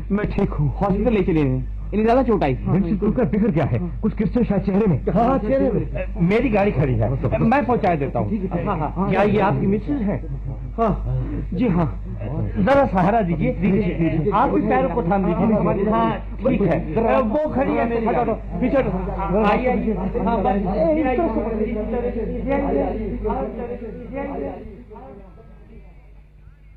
मैं ठीक हूँ, हॉस्पिटल ले चले इन्हें ज्यादा चोट आई। फिक्र क्या है? कुछ किस्से शायद चेहरे में। हाँ चेहरे में। मेरी गाड़ी खड़ी है, मैं पहुंचा देता हूँ। क्या ये आपकी मिसेज है? हाँ जी हाँ। जरा सहारा दीजिए, आप भी पैरों को थाम दीजिए। हाँ ठीक है, वो खड़ी है मेरी गाड़ी। पीछे आइए।